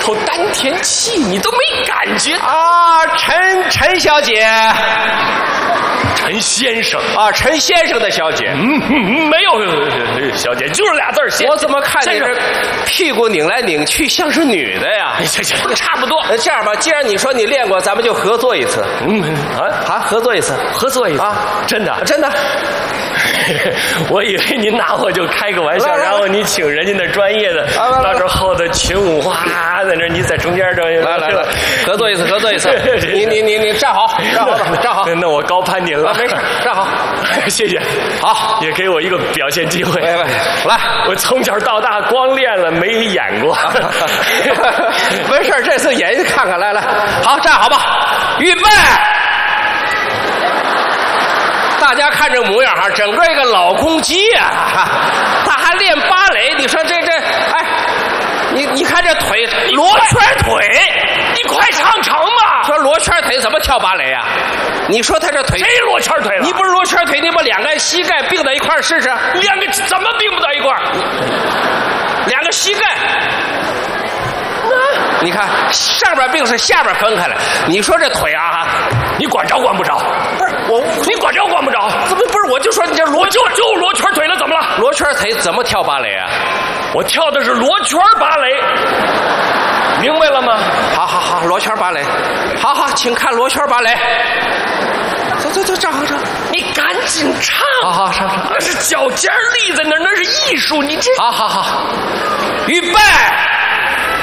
口丹田气，你都没感觉啊？陈小姐， 陈先生啊，陈先生的小姐。 没有小姐，就是俩字儿。 我怎么看你这屁股拧来拧去，像是女的呀？ 差不多。 这样吧，既然你说你练过，咱们就合作一次。合作一次，啊！ 真的， 真的。 我以为您拿我就开个玩笑，然后你请人家那专业的，到这后头群舞哗在那，你在中间这来，合作一次。你站好。 那我高攀您了， 没事，站好， 谢谢。 好， 也给我一个表现机会。 来， 我从小到大光练了，没演过。 没事，这次演看看。来，好，站好吧，预备。大家看这模样哈，整个一个老公鸡啊！他还练芭蕾，你说这，哎，你看这腿罗圈腿， 你快上场吧！ 说罗圈腿怎么跳芭蕾啊？你说他这腿谁罗圈腿了？ 你不是罗圈腿，你把两个膝盖并到一块试试。 两个怎么并不到一块？ 两个膝盖。你看上边并是下边分开了，你说这腿啊， 你管着管不着？ 不是我， 你管着管不着？ 怎么不是？我就说你这就罗圈腿了，怎么了？ 罗圈腿怎么跳芭蕾啊？ 我跳的是罗圈芭蕾，明白了吗？ 好，罗圈芭蕾，好，请看罗圈芭蕾。走，站好。 你赶紧唱。 好，上。 那是脚尖立在那儿，那是艺术。你这好，预备。